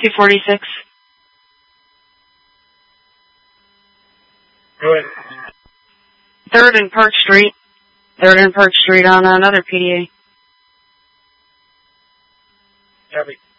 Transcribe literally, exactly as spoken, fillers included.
two forty-six. Go ahead. Third and Park Street. Third and Park Street on another P D A. Copy.